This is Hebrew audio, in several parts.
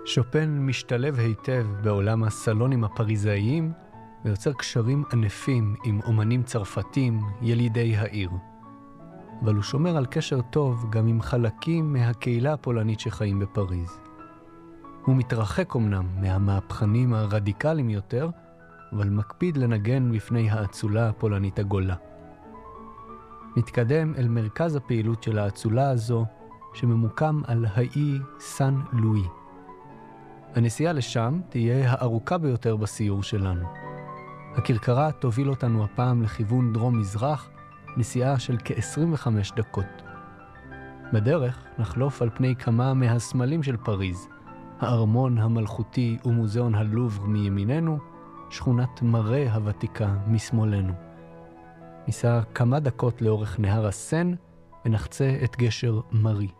שופן משתלב היטב בעולם הסלונים הפריזאיים, ויוצר קשרים ענפים עם אומנים צרפתים ילידי העיר. אבל הוא שומר על קשר טוב גם עם חלקים מהקהילה הפולנית שחיים בפריז. הוא מתרחק אמנם מהמהפכנים הרדיקליים יותר, אבל מקפיד לנגן בפני האצולה הפולנית הגולה. מתקדם אל מרכז הפעילות של האצולה הזו, שממוקם על האי סן לואי. הנסיעה לשם תהיה הארוכה ביותר בסיור שלנו. הכרכרה תוביל אותנו הפעם לכיוון דרום-מזרח, נסיעה של כ-25 דקות. בדרך נחלוף על פני כמה מהסמלים של פריז, הארמון המלכותי ומוזיאון הלובר מימיננו, שכונת מראה הוותיקה משמאלנו. ניסע כמה דקות לאורך נהר הסן ונחצה את גשר מרי.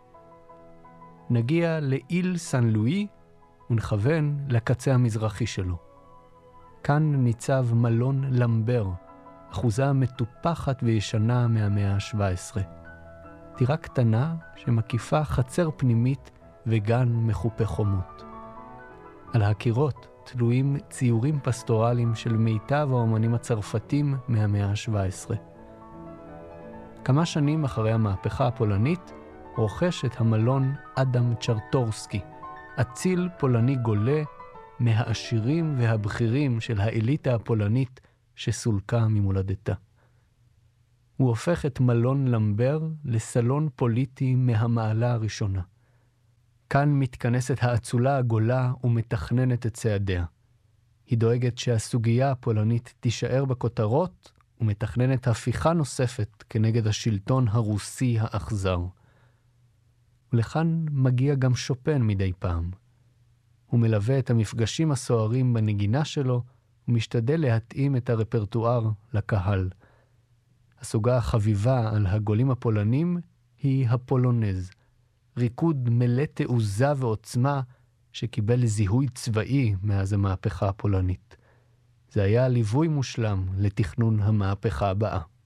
נגיע לאיל סן לואי ונכוון לקצה המזרחי שלו. כאן ניצב מלון למבר, אחוזה מטופחת וישנה מהמאה ה-17. טירה קטנה שמקיפה חצר פנימית וגן מחופה חומות. על הקירות תלויים ציורים פסטורליים של מיטב האומנים הצרפתים מהמאה ה-17. כמה שנים אחרי המהפכה הפולנית, רוכש את המלון אדם צ'רטורסקי, אציל פולני גולה מהעשירים והבכירים של האליטה הפולנית שסולקה ממולדתה. הוא הופך את מלון למבר לסלון פוליטי מהמעלה הראשונה. כאן מתכנסת האצולה הגולה ומתכננת את צעדיה. היא דואגת שהסוגיה הפולנית תישאר בכותרות ומתכננת הפיכה נוספת כנגד השלטון הרוסי האכזר. ולכאן מגיע גם שופן מדי פעם. הוא מלווה את המפגשים הסוערים בנגינה שלו ומשתדל להתאים את הרפרטואר לקהל. הסוגה החביבה על הגולים הפולנים היא הפולונז, ריקוד מלא תעוזה ועוצמה שקיבל זיהוי צבאי מאז המהפכה הפולנית. זה היה ליווי מושלם לתכנון המהפכה הבאה.